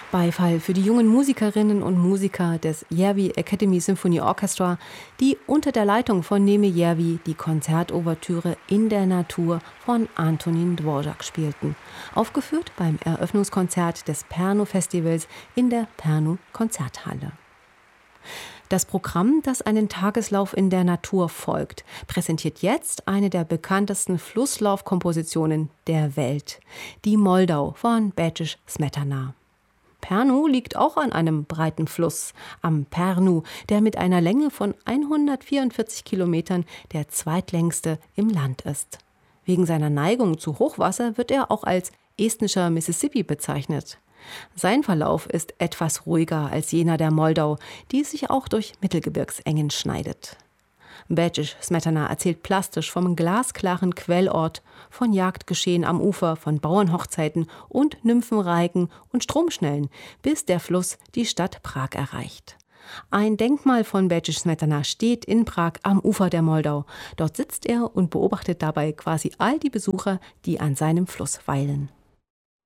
Beifall für die jungen Musikerinnen und Musiker des Järvi Academy Symphony Orchestra, die unter der Leitung von Neeme Järvi die Konzertouvertüre In der Natur von Antonín Dvořák spielten, aufgeführt beim Eröffnungskonzert des Pärnu-Festivals in der Pärnu-Konzerthalle. Das Programm, das einen Tageslauf in der Natur folgt, präsentiert jetzt eine der bekanntesten Flusslaufkompositionen der Welt, die Moldau von Békés Smetana. Pärnu liegt auch an einem breiten Fluss, am Pärnu, der mit einer Länge von 144 Kilometern der zweitlängste im Land ist. Wegen seiner Neigung zu Hochwasser wird er auch als estnischer Mississippi bezeichnet. Sein Verlauf ist etwas ruhiger als jener der Moldau, die sich auch durch Mittelgebirgsengen schneidet. Békés Smetana erzählt plastisch vom glasklaren Quellort, von Jagdgeschehen am Ufer, von Bauernhochzeiten und Nymphenreigen und Stromschnellen, bis der Fluss die Stadt Prag erreicht. Ein Denkmal von Békés Smetana steht in Prag am Ufer der Moldau. Dort sitzt er und beobachtet dabei quasi all die Besucher, die an seinem Fluss weilen.